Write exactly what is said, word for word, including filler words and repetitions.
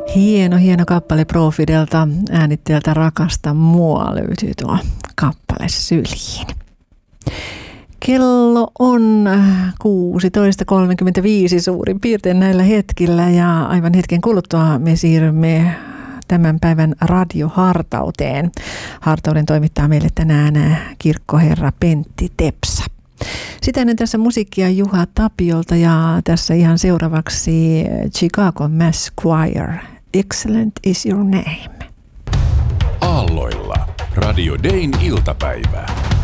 Hieno, hieno kappale Profidelta, äänittäjältä Rakasta mua löytyy tuo kappale syliin. Kello on kuusitoista kolmekymmentäviisi suurin piirtein näillä hetkillä ja aivan hetken kuluttua me siirrymme tämän päivän radiohartauteen. Hartauden toimittaa meille tänään kirkkoherra Pentti Tepsä. Sitä ennen tässä musiikkia Juha Tapiolta ja tässä ihan seuraavaksi Chicago Mass Choir. Excellent is your name. Aalloilla Radio Dayn iltapäivä.